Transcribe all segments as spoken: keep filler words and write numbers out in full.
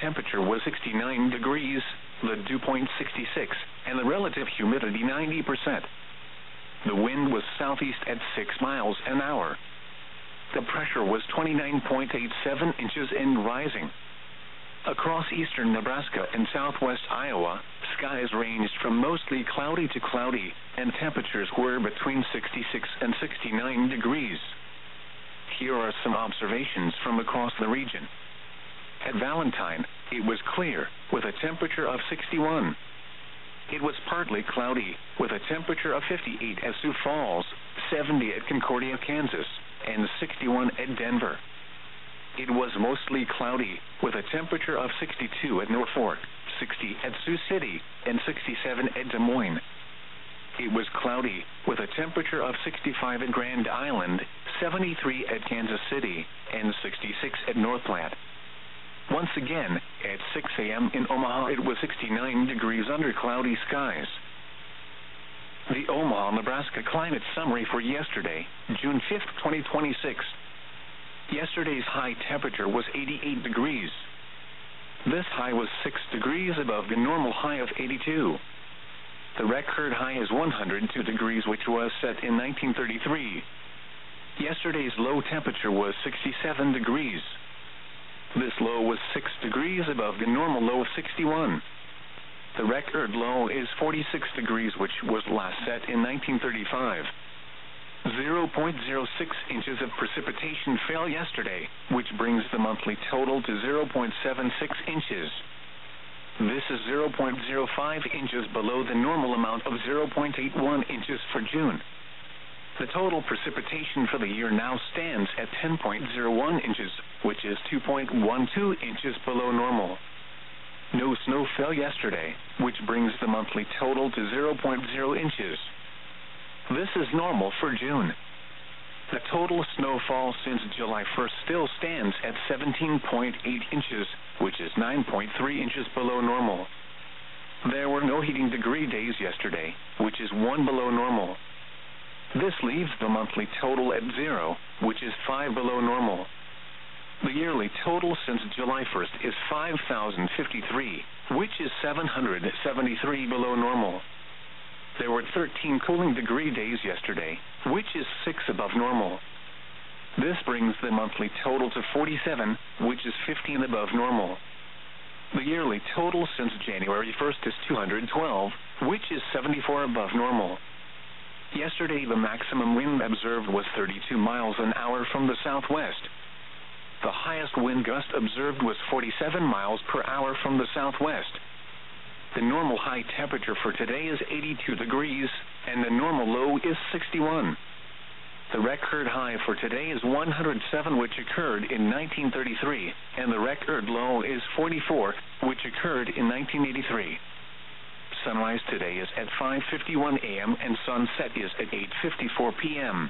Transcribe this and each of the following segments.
temperature was sixty-nine degrees, the dew point sixty-six, and the relative humidity ninety percent. The wind was southeast at six miles an hour. The pressure was twenty-nine point eight seven inches and rising. Across eastern Nebraska and southwest Iowa, skies ranged from mostly cloudy to cloudy, and temperatures were between sixty-six and sixty-nine degrees. Here are some observations from across the region. At Valentine, it was clear, with a temperature of sixty-one. It was partly cloudy, with a temperature of fifty-eight at Sioux Falls, seventy at Concordia, Kansas, and sixty-one at Denver. It was mostly cloudy, with a temperature of sixty-two at Norfolk, sixty at Sioux City, and sixty-seven at Des Moines. It was cloudy, with a temperature of sixty-five at Grand Island, seventy-three at Kansas City, and sixty-six at North Platte. Once again, at six a m in Omaha, it was sixty-nine degrees under cloudy skies. The Omaha, Nebraska climate summary for yesterday, June fifth, twenty twenty-six. Yesterday's high temperature was eighty-eight degrees. This high was six degrees above the normal high of eighty-two. The record high is one hundred two degrees, which was set in nineteen thirty-three. Yesterday's low temperature was sixty-seven degrees. This low was six degrees above the normal low of sixty-one. The record low is forty-six degrees, which was last set in nineteen thirty-five. zero point zero six inches of precipitation fell yesterday, which brings the monthly total to zero point seven six inches. This is zero point zero five inches below the normal amount of zero point eight one inches for June. The total precipitation for the year now stands at ten point zero one inches, which is two point one two inches below normal. No snow fell yesterday, which brings the monthly total to zero point zero inches. This is normal for June. The total snowfall since July first still stands at seventeen point eight inches, which is nine point three inches below normal. There were no heating degree days yesterday, which is one below normal. This leaves the monthly total at zero, which is five below normal. The yearly total since July first is five thousand fifty-three, which is seven hundred seventy-three below normal. There were thirteen cooling degree days yesterday, which is six above normal. This brings the monthly total to forty-seven, which is fifteen above normal. The yearly total since January first is two hundred twelve, which is seventy-four above normal. Yesterday, the maximum wind observed was thirty-two miles an hour from the southwest. The highest wind gust observed was forty-seven miles per hour from the southwest. The normal high temperature for today is eighty-two degrees, and the normal low is sixty-one. The record high for today is one hundred seven, which occurred in nineteen thirty-three, and the record low is forty-four, which occurred in nineteen eighty-three. Sunrise today is at five fifty-one a m and sunset is at eight fifty-four p m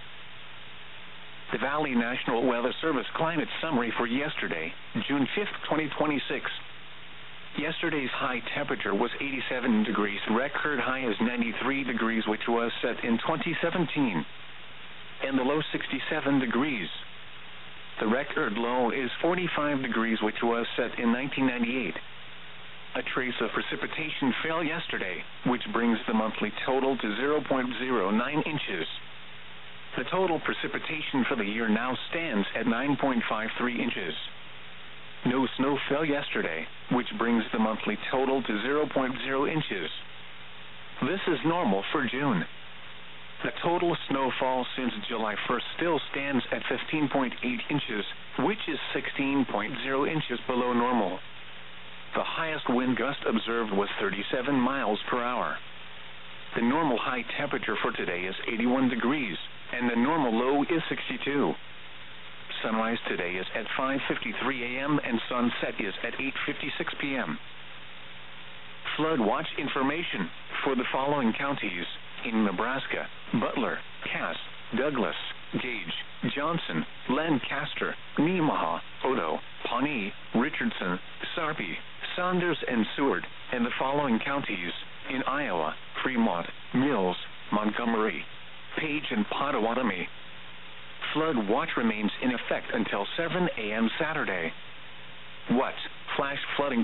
The Valley National Weather Service climate summary for yesterday, June fifth, twenty twenty-six. Yesterday's high temperature was eighty-seven degrees. Record high is ninety-three degrees, which was set in twenty seventeen. And the low sixty-seven degrees. The record low is forty-five degrees, which was set in nineteen ninety-eight. A trace of precipitation fell yesterday, which brings the monthly total to zero point zero nine inches. The total precipitation for the year now stands at nine point five three inches. No snow fell yesterday, which brings the monthly total to zero point zero inches. This is normal for June. The total snowfall since July first still stands at fifteen point eight inches, which is sixteen point zero inches below normal. The highest wind gust observed was thirty-seven miles per hour. The normal high temperature for today is eighty-one degrees, and the normal low is sixty-two. Sunrise today is at five fifty-three a m and sunset is at eight fifty-six p m Flood watch information for the following counties in Nebraska: Butler, Cass, Douglas, Gage, Johnson, Lancaster, Nemaha, Odo, Pawnee, Richardson, Sarpy, Saunders, and Seward, and the following counties in Iowa: Fremont, Mills, Montgomery, Page, and Pottawatomie. Flood watch remains in effect until seven a m Saturday. What? Flash flooding